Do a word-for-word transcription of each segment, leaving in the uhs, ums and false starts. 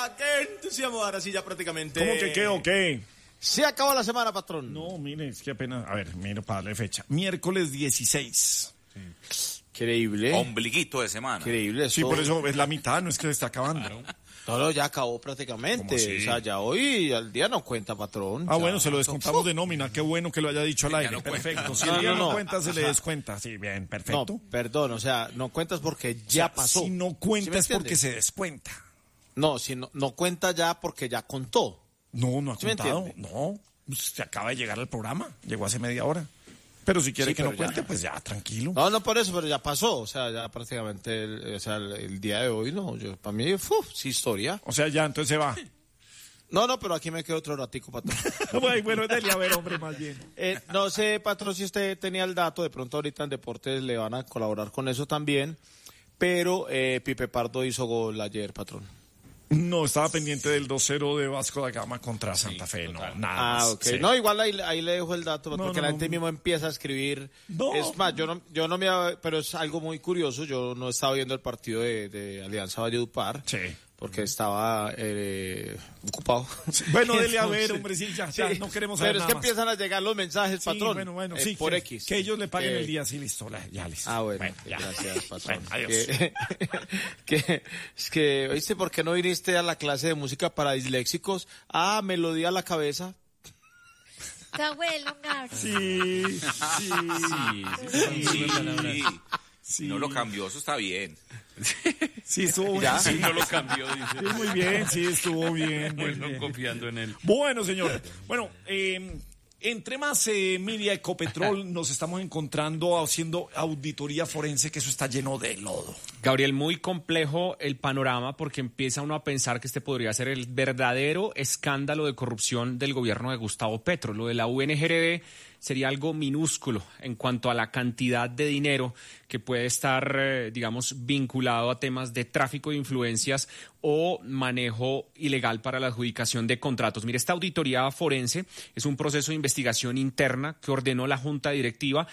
¡Ah, qué entusiasmo! Ahora sí, ya prácticamente. ¿Cómo que qué o qué? Se acabó la semana, patrón. No, mire, es que apenas... A ver, mire, para darle fecha. Miércoles dieciséis. Sí. Increíble. Ombliguito de semana. Increíble. Sí, eso. por eso es la mitad, no es que se está acabando. Claro. No, no, ya acabó prácticamente. O sea, ya hoy al día no cuenta, patrón. Ah, ya. bueno, se lo descontamos de nómina. Qué bueno que lo haya dicho al aire. no Perfecto. Si no, el día no, no, no. cuenta, se O le sea, descuenta. Sí, bien, perfecto. No, perdón, o sea, no cuentas porque ya pasó. Si no cuenta ¿Sí es porque se descuenta. No, si no, no cuenta ya porque ya contó. No, no ha ¿Sí me contado. entiende? No, pues se acaba de llegar al programa. Llegó hace media hora. Pero si quiere Sí, que no pero ya. cuente, pues ya, tranquilo. No, no por eso, pero ya pasó. O sea, ya prácticamente, el, o sea, el, el día de hoy, no. Yo, para mí, uf, sí, historia. O sea, ya, entonces se va. No, no, pero aquí me quedo otro ratico, patrón. Bueno, bueno, dele a ver, hombre, más bien. Eh, no sé, patrón, si usted tenía el dato, de pronto ahorita en Deportes le van a colaborar con eso también, pero eh, Pipe Pardo hizo gol ayer, patrón. No, estaba pendiente del dos cero de Vasco da Gama contra Santa Fe, no, nada Ah, más. ok. Sí. No, igual ahí, ahí le dejo el dato, No, porque no, la no, gente no. mismo empieza a escribir. No. Es más, yo no, yo no me, hab- pero es algo muy curioso, yo no estaba viendo el partido de, de Alianza Valledupar. Sí. Porque estaba eh, ocupado. Bueno, dele a ver, Entonces, hombre, sí, ya, ya, sí, no queremos saber Pero es nada que más. empiezan a llegar los mensajes, Sí, patrón. bueno, bueno, eh, sí, por que, X. que ellos le paguen Que- el día, sí, listo, la- ya listo. Ah, bueno, ya. gracias, patrón. Bueno, adiós. Que, que, es que, ¿oíste por qué no viniste a la clase de música para disléxicos? Ah, melodía a la cabeza. Está bueno, Gary. Sí, sí, Sí, sí, sí. sí. No lo cambió, eso está bien. Sí, estuvo ¿Ya? sí, Sí, no lo cambió, dice. sí, muy bien, sí, estuvo bien. muy Bueno, bien. confiando en él. Bueno, señor. Bueno, eh, entre más eh, Media Ecopetrol nos estamos encontrando haciendo auditoría forense, que eso está lleno de lodo. Gabriel, muy complejo el panorama porque empieza uno a pensar que este podría ser el verdadero escándalo de corrupción del gobierno de Gustavo Petro. Lo de la U N G R D sería algo minúsculo en cuanto a la cantidad de dinero que puede estar, eh, digamos, vinculado a temas de tráfico de influencias o manejo ilegal para la adjudicación de contratos. Mire, esta auditoría forense es un proceso de investigación interna que ordenó la Junta Directiva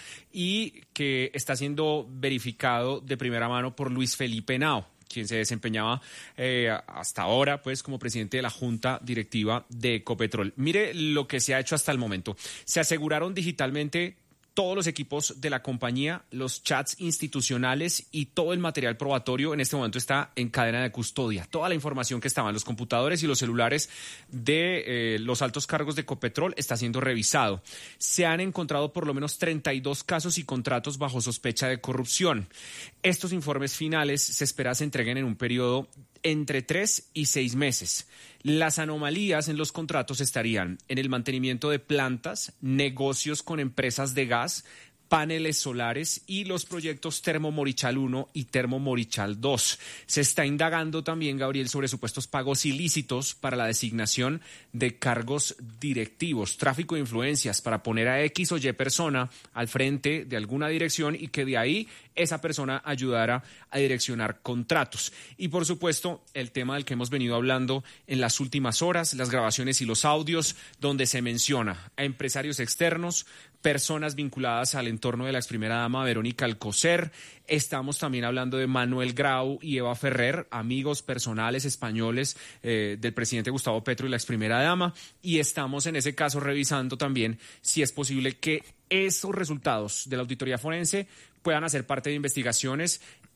y que está siendo verificado de primera mano por Luis Felipe Henao, quien se desempeñaba eh, hasta ahora pues como presidente de la Junta Directiva de Ecopetrol. Mire lo que se ha hecho hasta el momento. Se aseguraron digitalmente todos los equipos de la compañía, los chats institucionales y todo el material probatorio en este momento está en cadena de custodia. Toda la información que estaba en los computadores y los celulares de eh, los altos cargos de Ecopetrol está siendo revisado. Se han encontrado por lo menos treinta y dos casos y contratos bajo sospecha de corrupción. Estos informes finales se espera se entreguen en un periodo entre tres y seis meses. Las anomalías en los contratos estarían en el mantenimiento de plantas, negocios con empresas de gas, paneles solares y los proyectos Termo Morichal uno y Termo Morichal dos. Se está indagando también, Gabriel, sobre supuestos pagos ilícitos para la designación de cargos directivos, tráfico de influencias para poner a X o Y persona al frente de alguna dirección y que de ahí esa persona ayudara a direccionar contratos. Y por supuesto, el tema del que hemos venido hablando en las últimas horas, las grabaciones y los audios, donde se menciona a empresarios externos, personas vinculadas al entorno de la ex primera dama Verónica Alcocer. Estamos también hablando de Manuel Grau y Eva Ferrer, amigos personales españoles eh, del presidente Gustavo Petro y la ex primera dama. Y estamos en ese caso revisando también si es posible que esos resultados de la auditoría forense puedan hacer parte de investigaciones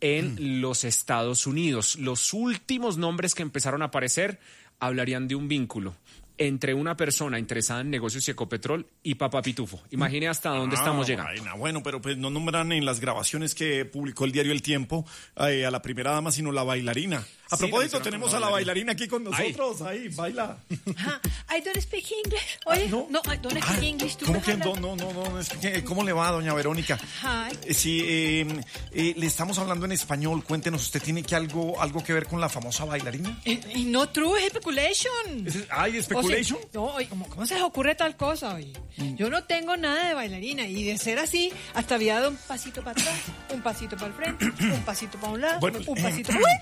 en los Estados Unidos. Los últimos nombres que empezaron a aparecer hablarían de un vínculo entre una persona interesada en negocios y Ecopetrol y Papá Pitufo. Imagine hasta dónde Ah, estamos llegando. vaina. Bueno, pero pues no nombran en las grabaciones que publicó el diario El Tiempo eh, a la primera dama, sino la bailarina. A Sí, propósito, la tenemos mencionaron a la como bailarina aquí con nosotros. Ahí, baila. Ajá. I don't speak English. Oye, no. no, I don't speak Ah, English. ¿Tú ¿Cómo me que hablas? no, no, no, no? Es que, ¿cómo le va, doña Verónica? Hi. Eh, Sí, eh, eh, le estamos hablando en español. Cuéntenos, ¿usted tiene que algo, algo que ver con la famosa bailarina? Y, y no true, es speculation. ¿Es- ¿Hay O speculation? sea, no, oye, ¿cómo, ¿cómo se les ocurre tal cosa? Oye? Yo no tengo nada de bailarina y de ser así, hasta había dado un pasito para atrás, un pasito para el frente, un pasito para un lado, Bueno, un pasito eh, para... ¡Uy, Piti!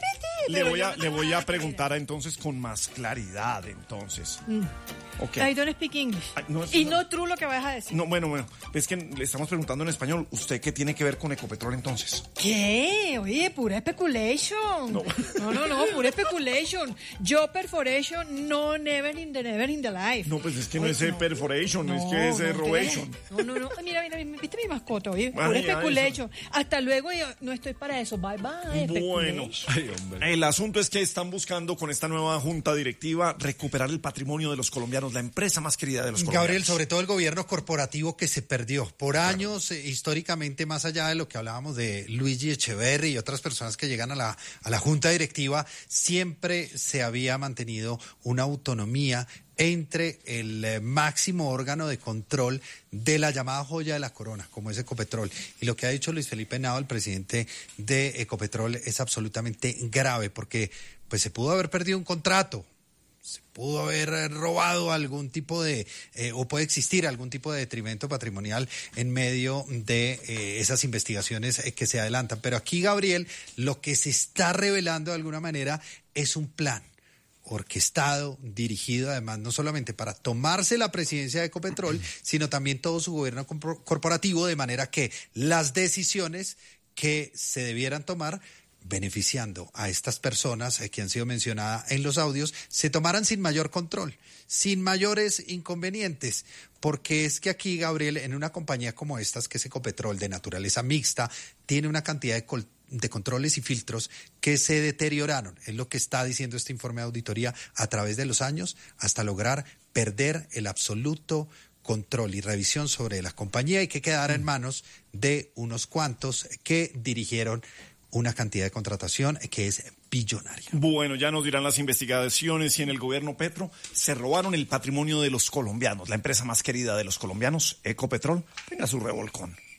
Le pero voy yo a, no le tengo voy nada a que preguntar ver. entonces con más claridad, entonces. Mm. Ok. I don't speak English. Ay, no, eso y no. no true lo que vas a decir. No, bueno, bueno, es que le estamos preguntando en español, ¿usted qué tiene que ver con Ecopetrol entonces? ¿Qué? Oye, pura speculation. No. no, no, no, pura speculation. Yo perforation, no, never in the never in the life. No, pues es que no Oye, es eh, perforation, es que es eh, no, robation. ustedes- No, no, no. Mira, mira, mira, viste mi mascota, oye, pura Ay, ay, speculation. Hasta luego, yo no estoy para eso. Bye, bye. Bueno, speculation. el asunto es que están buscando con esta nueva junta directiva recuperar el patrimonio de los colombianos, la empresa más querida de los colombianos. Gabriel, sobre todo el gobierno corporativo que se perdió por años, eh, históricamente, más allá de lo que hablábamos de Luigi Echeverri y otras personas que llegan a la, a la junta directiva, siempre se había mantenido una autonomía entre el eh, máximo órgano de control de la llamada joya de la corona, como es Ecopetrol. Y lo que ha dicho Luis Felipe Henao, el presidente de Ecopetrol, es absolutamente grave, porque pues se pudo haber perdido un contrato, se pudo haber robado algún tipo de, eh, o puede existir algún tipo de detrimento patrimonial en medio de eh, esas investigaciones eh, que se adelantan. Pero aquí, Gabriel, lo que se está revelando de alguna manera es un plan orquestado, dirigido además no solamente para tomarse la presidencia de Ecopetrol, sino también todo su gobierno corporativo, de manera que las decisiones que se debieran tomar beneficiando a estas personas eh, que han sido mencionadas en los audios, se tomaran sin mayor control, sin mayores inconvenientes, porque es que aquí, Gabriel, en una compañía como estas, que es Ecopetrol, de naturaleza mixta, tiene una cantidad de, col- de controles y filtros que se deterioraron, es lo que está diciendo este informe de auditoría, a través de los años, hasta lograr perder el absoluto control y revisión sobre la compañía y que quedara en manos de unos cuantos que dirigieron una cantidad de contratación que es billonaria. Bueno, ya nos dirán las investigaciones si en el gobierno Petro se robaron el patrimonio de los colombianos, la empresa más querida de los colombianos, Ecopetrol, tenga su revolcón.